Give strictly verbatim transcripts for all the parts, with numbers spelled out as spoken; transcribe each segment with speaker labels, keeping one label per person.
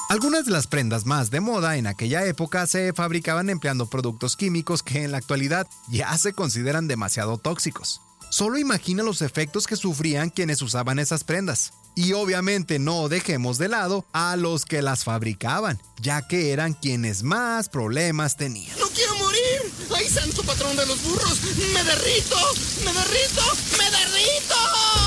Speaker 1: Algunas de las prendas más de moda en aquella época se fabricaban empleando productos químicos que en la actualidad ya se consideran demasiado tóxicos. Solo imagina los efectos que sufrían quienes usaban esas prendas. Y obviamente no dejemos de lado a los que las fabricaban, ya que eran quienes más problemas tenían.
Speaker 2: ¡No quiero morir! ¡Ay, santo patrón de los burros! ¡Me derrito! ¡Me derrito! ¡Me derrito!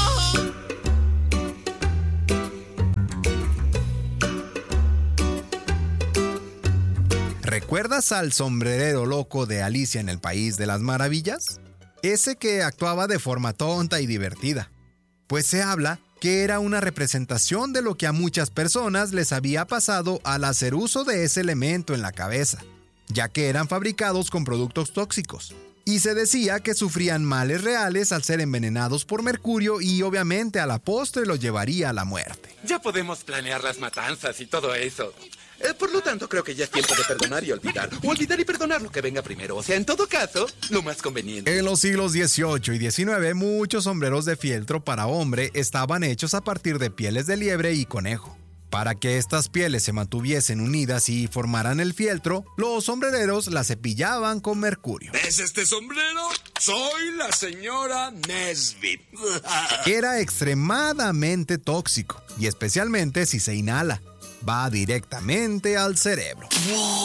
Speaker 1: ¿Recuerdas al sombrerero loco de Alicia en el País de las Maravillas? Ese que actuaba de forma tonta y divertida. Pues se habla que era una representación de lo que a muchas personas les había pasado al hacer uso de ese elemento en la cabeza, ya que eran fabricados con productos tóxicos. Y se decía que sufrían males reales al ser envenenados por mercurio y obviamente a la postre los llevaría a la muerte.
Speaker 3: Ya podemos planear las matanzas y todo eso. Eh, por lo tanto, creo que ya es tiempo de perdonar y olvidar. O olvidar y perdonar lo que venga primero. O sea, en todo caso, lo más conveniente.
Speaker 1: En los siglos dieciocho y diecinueve, muchos sombreros de fieltro para hombre estaban hechos a partir de pieles de liebre y conejo. Para que estas pieles se mantuviesen unidas y formaran el fieltro, los sombrereros las cepillaban con mercurio.
Speaker 4: ¿Es este sombrero? Soy la señora Nesbit.
Speaker 1: Era extremadamente tóxico, y especialmente si se inhala. Va directamente al cerebro.